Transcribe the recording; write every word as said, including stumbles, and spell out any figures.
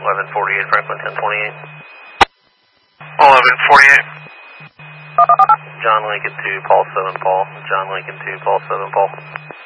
eleven forty-eight Franklin ten twenty-eight. eleven forty-eight. John Lincoln two, Paul seven Paul. John Lincoln two, Paul seven Paul.